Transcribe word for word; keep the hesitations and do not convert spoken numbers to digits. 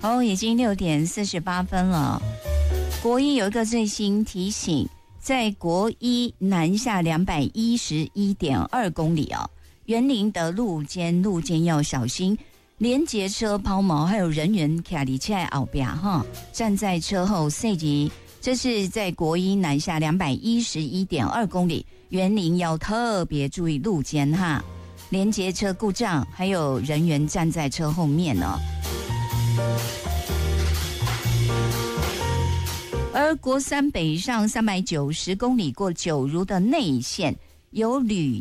哦，已经六点四十八分了。国一有一个最新提醒，在国一南下两百一十一点二公里哦，园林的路肩路肩要小心，连结车抛锚，还有人员卡里起来后边哈，站在车后赛级。这是在国一南下两百一十一点二公里，园林要特别注意路肩哈，连结车故障，还有人员站在车后面呢、哦。而国三北上三百九十公里过九如的内线有旅